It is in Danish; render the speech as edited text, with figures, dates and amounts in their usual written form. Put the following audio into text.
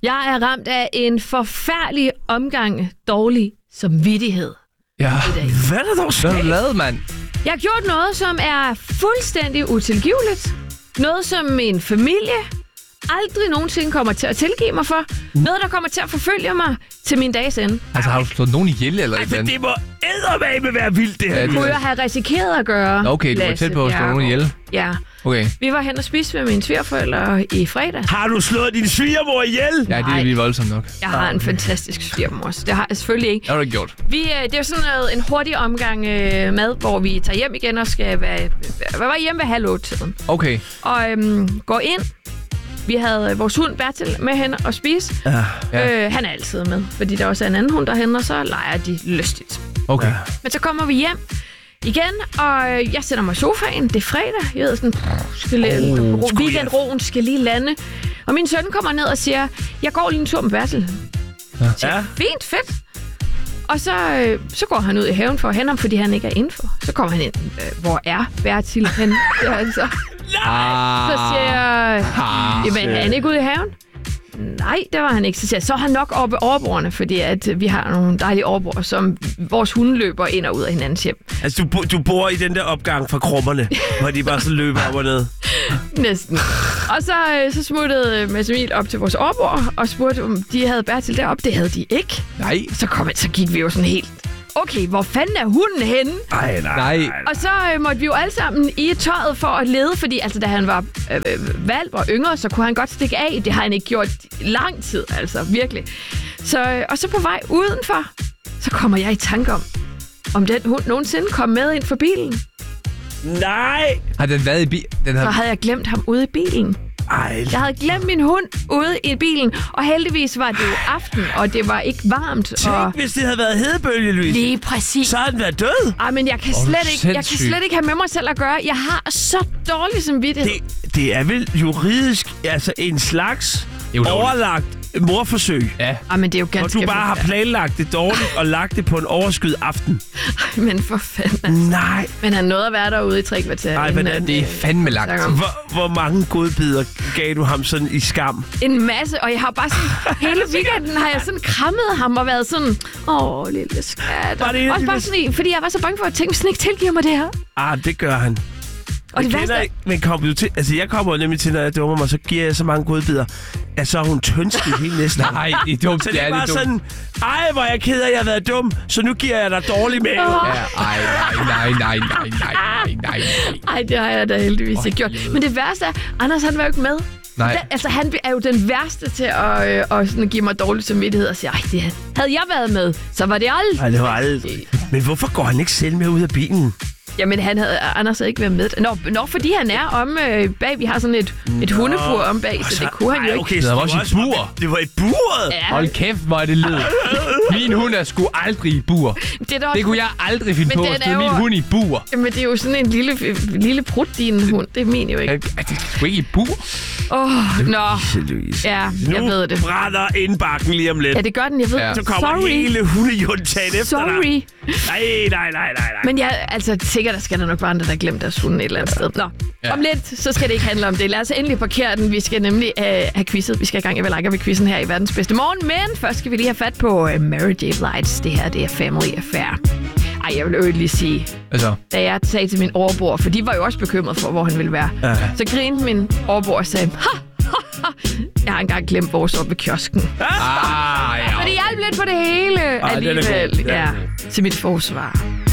Jeg er ramt af en forfærdelig omgang dårlig samvittighed. Ja. Hvad er der dog Hvad har du lavet, mand? Jeg har gjort noget, som er fuldstændig utilgiveligt. Noget, som min familie aldrig nogensinde kommer til at tilgive mig for. Noget, der kommer til at forfølge mig til min dages ende. Altså, har du slået nogen ihjel eller et eller men andet? det må eddermame være vildt, det her. Ja, Kunne jeg have risikeret at gøre. Okay, du var tæt på at slå nogen ihjel. Ja. Okay. Vi var hen og spise med mine svigerforældre i fredag. Har du slået din svigermor ihjel? Ja, det er lige voldsomt nok. Jeg har en fantastisk svigermor, så det har jeg selvfølgelig ikke. Det har du ikke gjort. Det er jo sådan en hurtig omgang mad, hvor vi tager hjem igen og skal være hjemme ved 7:30-tiden. Okay. Og går ind. Vi havde vores hund Bertil med hen og spise. Ja. Han er altid med, fordi der også er en anden hund derhen, og så leger de lystigt. Okay. Men så kommer vi hjem igen, og jeg sætter mig i sofaen. Det er fredag. Jeg ved sådan, weekendroen skal lige lande. Og min søn kommer ned og siger, jeg går lige en tur med Bertil. Ja. Fint, fedt. Og så går han ud i haven for at hente ham, fordi han ikke er indenfor. Så kommer han ind. Hvor er Bertil hen? Altså. Så siger jeg, jamen er han ikke ude i haven? Nej, det var han ikke. Så siger jeg, så er han nok oppe overbordene, fordi at vi har nogle dejlige overbord, som vores hunde løber ind og ud af hinandens hjem. Altså, du bor i den der opgang fra Krummerne, hvor de bare så løber op og ned. Næsten. Og så smuttede Mads Emil op til vores overbord og spurgte, om de havde Bertil deroppe. Det havde de ikke. Nej. Så gik vi jo sådan helt... Okay, hvor fanden er hunden henne? Nej. Og så måtte vi jo alle sammen i tøjet for at lede, fordi altså, da han var valp og yngre, så kunne han godt stikke af. Det har han ikke gjort lang tid, altså virkelig. Og så på vej udenfor, så kommer jeg i tanke om den hund nogensinde kom med ind for bilen. Nej! Har den været i bilen? Så havde jeg glemt ham ude i bilen. Ej. Jeg havde glemt min hund ude i bilen, og heldigvis var det jo aften, og det var ikke varmt. Tænk, hvis det havde været hedebølge, Louise. Lige præcis. Så havde den været død. Ej, men jeg kan slet ikke have med mig selv at gøre. Jeg har så dårlig samvittighed. Det er vel juridisk altså en slags overlagt mordforsøg. Ja. Ej, men det er jo ganske... Og du bare har planlagt det dårligt og lagt det på en overskyet aften. Ej, men for fanden altså. Nej. Men han nåede at være derude i 3 kvarter. Ej, men det er fandme langt. Hvor mange godbidder gav du ham sådan i skam? En masse, og jeg har bare sådan... hele weekenden har jeg sådan krammet ham og været sådan... lille skat. Også bare sådan, fordi jeg var så bange for at tænke, hvis han ikke tilgiver mig det her. Det gør han. Og det værste... Men kommer du til... Altså, jeg kommer nemlig til, når jeg dummer mig, så giver jeg så mange godbidder, at så er hun tyndskid helt næsten. Nej, det er dumt. Så det er bare sådan, hvor er jeg ked af, at jeg har været dum, så nu giver jeg dig dårlig mave. Ja, nej. Ej, det har jeg da heldigvis ikke gjort. Men det værste er, Anders han var jo ikke med. Nej. Altså, han er jo den værste til at sådan give mig dårlig samvittighed og sige, det havde jeg været med, så var det aldrig. Nej, det var aldrig. Men hvorfor går han ikke selv med ud af bilen? Jamen, Anders havde ikke været med. Nå, fordi han er om bag. Vi har sådan et hundebur om bag, så det kunne han jo ikke. Okay, det var også i bur. Det var i buret? Ja. Hold kæft, hvor er det led. Min hund er sgu aldrig i bur. Det kunne jeg aldrig finde på at stille min hund i bur. Jamen, det er jo sådan en lille prut, din hund. Det er min jo ikke. Er det sgu ikke i bur? Nå. Ja, jeg ved det. Nu brænder indbakken lige om lidt. Ja, det gør den, jeg ved. Så kommer hele hundejuntagen efter dig. Sorry. Nej. Men jeg sikkert, der skal der nok bare andre, der glemt deres hunde et eller andet sted. Nå, om lidt, så skal det ikke handle om det. Lad os endelig parkere den. Vi skal nemlig have quizzet. Vi skal i gang med quizzen her i verdens bedste morgen. Men først skal vi lige have fat på Mary J. Blige. Det her, det er Family Affair. Ej, jeg vil jo lige sige, da jeg sagde til min overbord, for de var jo også bekymret for, hvor han ville være. Så grinede min overbord og sagde, jeg har engang glemt vores oppe ved kiosken. Ja. Men det hjalp lidt på det hele alligevel. Ja, til mit forsvar.